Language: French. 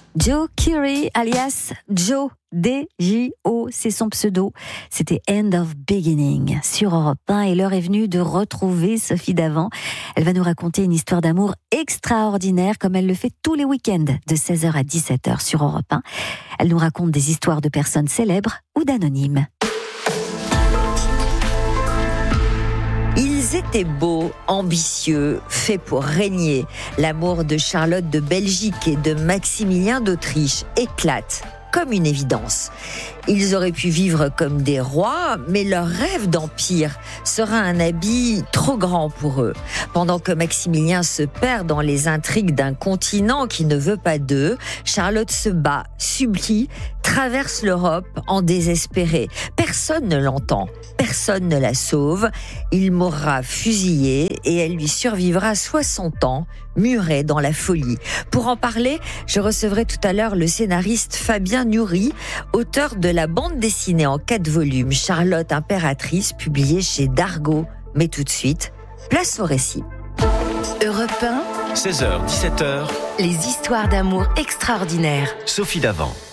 Joe Keery, alias Joe, D-J-O, c'est son pseudo. C'était End of Beginning sur Europe 1 et l'heure est venue de retrouver Sophie Davant. Elle va nous raconter une histoire d'amour extraordinaire comme elle le fait tous les week-ends de 16h à 17h sur Europe 1. Elle nous raconte des histoires de personnes célèbres ou d'anonymes. Ils étaient beaux, ambitieux, faits pour régner. L'amour de Charlotte de Belgique et de Maximilien d'Autriche éclate comme une évidence. Ils auraient pu vivre comme des rois, mais leur rêve d'empire sera un habit trop grand pour eux. Pendant que Maximilien se perd dans les intrigues d'un continent qui ne veut pas d'eux, Charlotte se bat, supplie, traverse l'Europe en désespérée. Personne ne l'entend, personne ne la sauve. Il mourra fusillé et elle lui survivra 60 ans, murée dans la folie. Pour en parler, je recevrai tout à l'heure le scénariste Fabien Nury, auteur de la bande dessinée en 4 volumes, Charlotte impératrice, publiée chez Dargaud. Mais tout de suite, place au récit. Europe 1, 16h, 17h, les histoires d'amour extraordinaires. Sophie Davant.